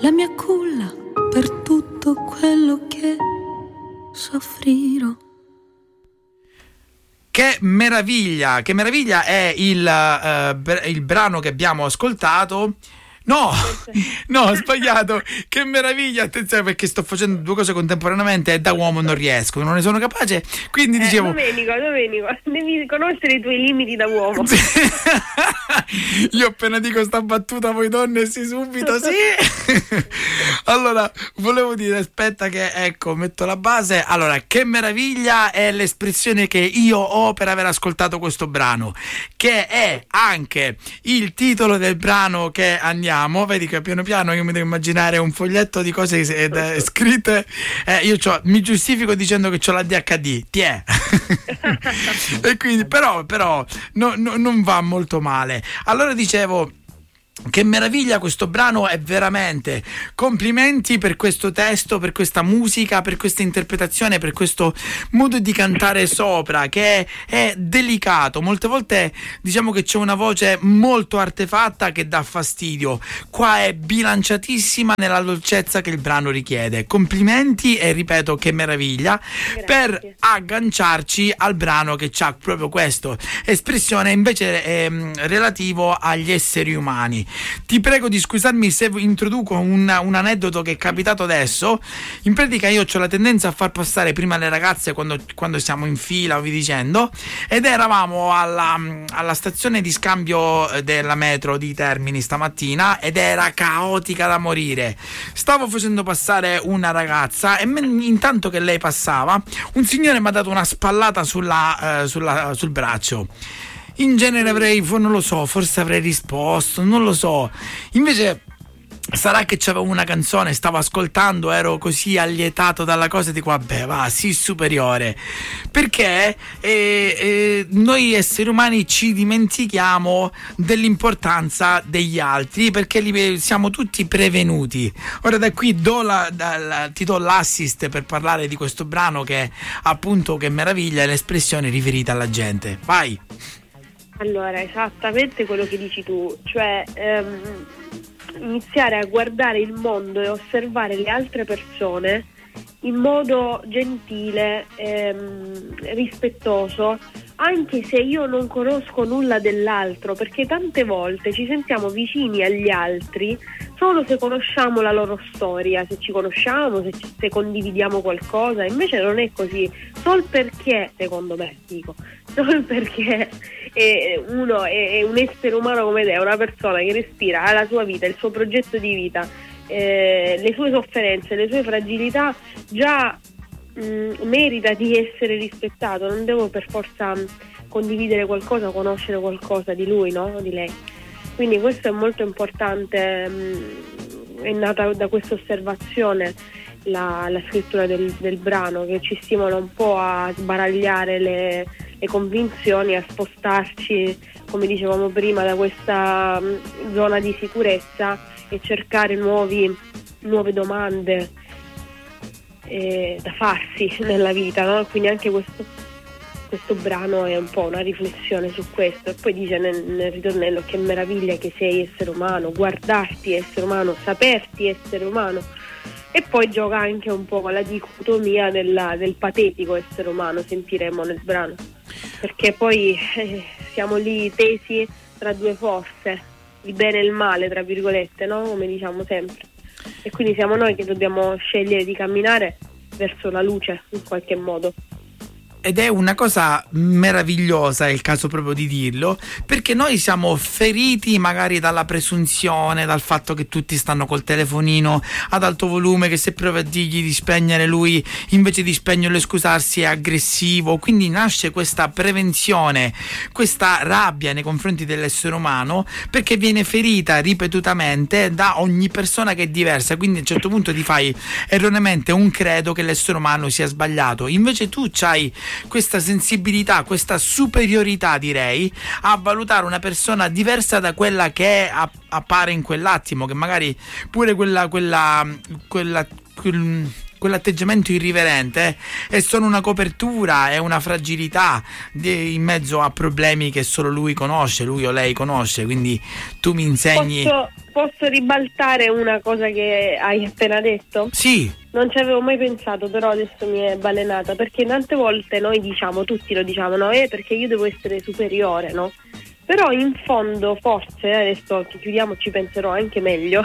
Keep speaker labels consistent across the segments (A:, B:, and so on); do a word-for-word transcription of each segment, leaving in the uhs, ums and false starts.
A: la mia culla per tutto quello che soffrirò.
B: Che meraviglia, che meraviglia è il, uh, il brano che abbiamo ascoltato. No, no, ho sbagliato. Che meraviglia, attenzione, perché sto facendo due cose contemporaneamente e da uomo non riesco, non ne sono capace. Quindi
C: eh,
B: dicevo,
C: Domenico, Domenico, devi conoscere i tuoi limiti da uomo.
B: Io appena dico sta battuta voi donne sì subito sì. Allora volevo dire, aspetta che ecco metto la base. Allora, che meraviglia è l'espressione che io ho per aver ascoltato questo brano, che è anche il titolo del brano che andiamo. Vedi che piano piano io mi devo immaginare un foglietto di cose eh, scritte. eh, io c'ho, mi giustifico dicendo che ho la D H D, ti è. E quindi però, però no, no, non va molto male. Allora dicevo, che meraviglia questo brano, è veramente complimenti per questo testo, per questa musica, per questa interpretazione, per questo modo di cantare sopra che è, è delicato. Molte volte diciamo che c'è una voce molto artefatta che dà fastidio, qua è bilanciatissima nella dolcezza che il brano richiede. Complimenti e ripeto che meraviglia. Grazie. Per agganciarci al brano che c'ha proprio questa espressione invece ehm, relativo agli esseri umani. Ti prego di scusarmi se introduco un, un aneddoto che è capitato adesso. In pratica io ho la tendenza a far passare prima le ragazze quando, quando siamo in fila o vi dicendo, ed eravamo alla, alla stazione di scambio della metro di Termini stamattina ed era caotica da morire. Stavo facendo passare una ragazza e men- intanto che lei passava un signore mi ha dato una spallata sulla, eh, sulla, sul braccio. In genere avrei, non lo so, forse avrei risposto, non lo so. Invece sarà che c'avevo una canzone, stavo ascoltando, ero così allietato dalla cosa e dico vabbè va, sì superiore. Perché eh, eh, noi esseri umani ci dimentichiamo dell'importanza degli altri, perché li, siamo tutti prevenuti. Ora da qui do la, da, la, ti do l'assist per parlare di questo brano che appunto che meraviglia è l'espressione riferita alla gente. Vai!
C: Allora, esattamente quello che dici tu, cioè ehm, iniziare a guardare il mondo e osservare le altre persone in modo gentile, ehm, rispettoso, anche se io non conosco nulla dell'altro, perché tante volte ci sentiamo vicini agli altri solo se conosciamo la loro storia, se ci conosciamo, se, se condividiamo qualcosa. Invece non è così, solo perché, secondo me, dico, solo perché è, uno è, è un essere umano come te, è una persona che respira, ha la sua vita, il suo progetto di vita, eh, le sue sofferenze, le sue fragilità, già mh, merita di essere rispettato. Non devo per forza condividere qualcosa, conoscere qualcosa di lui, no? Di lei. Quindi questo è molto importante, mh, è nata da questa osservazione la, la scrittura del, del brano, che ci stimola un po' a sbaragliare le, le convinzioni, a spostarci, come dicevamo prima, da questa mh, zona di sicurezza e cercare nuovi, nuove domande eh, da farsi nella vita, no? Quindi anche questo Questo brano è un po' una riflessione su questo. E poi dice nel, nel ritornello: che meraviglia che sei essere umano, guardarti essere umano, saperti essere umano. E poi gioca anche un po' con la dicotomia della, del patetico essere umano, sentiremo nel brano, perché poi eh, siamo lì tesi tra due forze, il bene e il male, tra virgolette, no? Come diciamo sempre. E quindi siamo noi che dobbiamo scegliere di camminare verso la luce in qualche modo.
B: Ed è una cosa meravigliosa, è il caso proprio di dirlo, perché noi siamo feriti magari dalla presunzione, dal fatto che tutti stanno col telefonino ad alto volume, che se prova a dirgli di spegnere, lui invece di spegnerlo e scusarsi è aggressivo. Quindi nasce questa prevenzione, questa rabbia nei confronti dell'essere umano, perché viene ferita ripetutamente da ogni persona che è diversa. Quindi a un certo punto ti fai erroneamente un credo che l'essere umano sia sbagliato. Invece tu c'hai questa sensibilità, questa superiorità, direi, a valutare una persona diversa da quella che è, appare in quell'attimo, che magari pure quella quella quella quel, quell'atteggiamento irriverente è solo una copertura, è una fragilità di, in mezzo a problemi che solo lui conosce, lui o lei conosce. Quindi tu mi insegni.
C: Posso, posso ribaltare una cosa che hai appena detto?
B: Sì.
C: Non ci avevo mai pensato, però adesso mi è balenata, perché tante volte noi diciamo, tutti lo diciamo, no, eh, perché io devo essere superiore, no? Però in fondo forse, adesso che chiudiamo ci penserò anche meglio,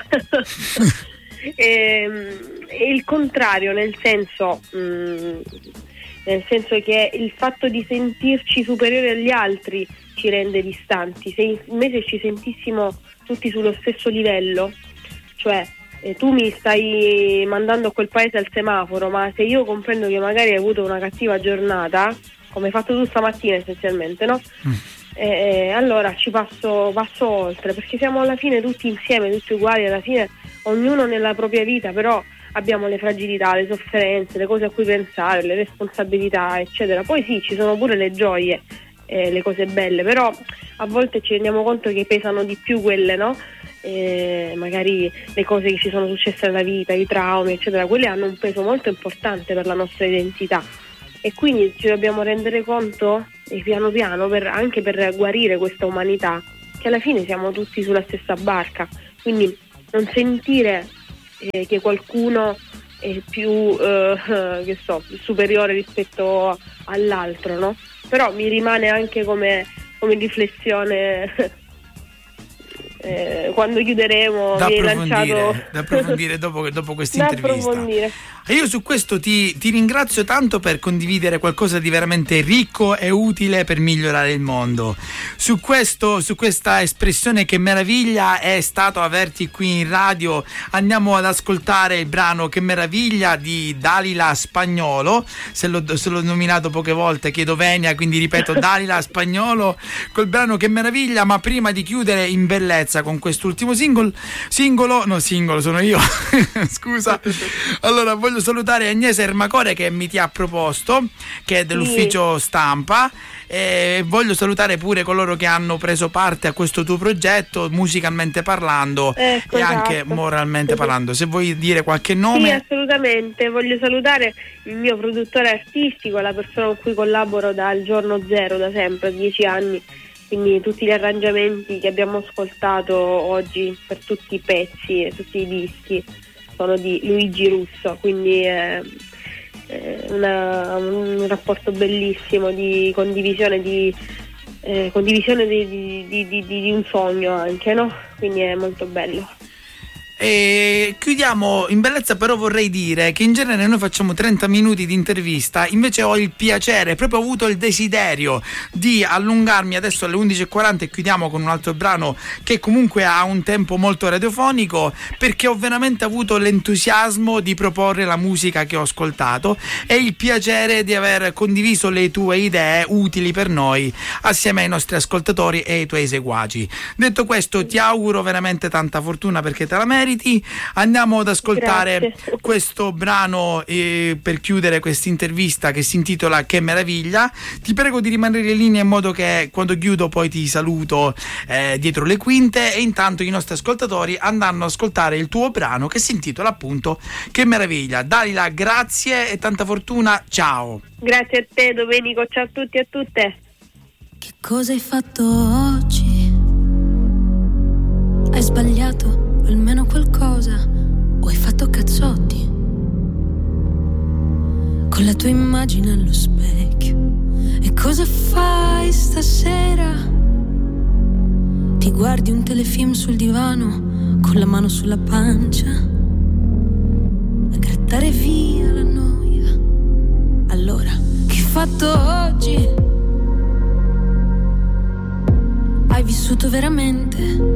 C: è, è il contrario, nel senso, mh, nel senso che il fatto di sentirci superiori agli altri ci rende distanti. Se invece ci sentissimo tutti sullo stesso livello, cioè eh, tu mi stai mandando a quel paese al semaforo, ma se io comprendo che magari hai avuto una cattiva giornata, come hai fatto tu stamattina essenzialmente, no? Mm. Eh, allora ci passo, passo oltre, perché siamo alla fine tutti insieme, tutti uguali, alla fine ognuno nella propria vita, però abbiamo le fragilità, le sofferenze, le cose a cui pensare, le responsabilità, eccetera. Poi sì, ci sono pure le gioie, eh, le cose belle, però a volte ci rendiamo conto che pesano di più quelle, no? Eh, magari le cose che ci sono successe nella vita, i traumi, eccetera, quelle hanno un peso molto importante per la nostra identità, e quindi ci dobbiamo rendere conto, e piano piano, per, anche per guarire questa umanità, che alla fine siamo tutti sulla stessa barca, quindi non sentire eh, che qualcuno è più eh, che so, superiore rispetto all'altro, no? Però mi rimane anche come, come riflessione eh, quando chiuderemo,
B: da
C: mi hai
B: approfondire,
C: lanciato
B: da approfondire dopo, dopo questa
C: da
B: intervista.
C: approfondire.
B: E io su questo ti, ti ringrazio tanto per condividere qualcosa di veramente ricco e utile per migliorare il mondo. Su questo, su questa espressione Che meraviglia è stato averti qui in radio, andiamo ad ascoltare il brano Che meraviglia di Dalila Spagnolo. Se l'ho, se l'ho nominato poche volte chiedo venia, quindi ripeto Dalila Spagnolo col brano Che meraviglia. Ma prima di chiudere in bellezza con quest'ultimo singolo, singolo, no singolo sono io, scusa, allora voglio salutare Agnese Ermacore che mi ti ha proposto, che è dell'ufficio stampa, e voglio salutare pure coloro che hanno preso parte a questo tuo progetto, musicalmente parlando,
C: ecco,
B: e anche
C: esatto.
B: moralmente parlando. Se vuoi dire qualche nome.
C: Sì, assolutamente, voglio salutare il mio produttore artistico, la persona con cui collaboro dal giorno zero, da sempre, dieci anni, quindi tutti gli arrangiamenti che abbiamo ascoltato oggi per tutti i pezzi e tutti i dischi sono di Luigi Russo, quindi è, è una, un rapporto bellissimo di condivisione di eh, condivisione di, di, di, di, di un sogno anche, no? Quindi è molto bello.
B: E chiudiamo in bellezza, però vorrei dire che in genere noi facciamo trenta minuti di intervista, invece ho il piacere, proprio ho avuto il desiderio di allungarmi adesso alle undici e quaranta e chiudiamo con un altro brano che comunque ha un tempo molto radiofonico, perché ho veramente avuto l'entusiasmo di proporre la musica che ho ascoltato e il piacere di aver condiviso le tue idee utili per noi assieme ai nostri ascoltatori e ai tuoi seguaci. Detto questo, ti auguro veramente tanta fortuna perché te la meriti. Andiamo ad ascoltare
C: Grazie.
B: questo brano eh, per chiudere questa intervista, che si intitola Che meraviglia. Ti prego di rimanere in linea in modo che quando chiudo poi ti saluto eh, dietro le quinte, e intanto i nostri ascoltatori andranno ad ascoltare il tuo brano che si intitola appunto Che meraviglia. Dalila, grazie e tanta fortuna, ciao.
C: Grazie a te Domenico, ciao a tutti e a tutte.
A: Che cosa hai fatto oggi? Hai sbagliato almeno qualcosa, o hai fatto cazzotti con la tua immagine allo specchio? E cosa fai stasera? Ti guardi un telefilm sul divano con la mano sulla pancia a grattare via la noia. Allora, che hai fatto oggi? Hai vissuto veramente?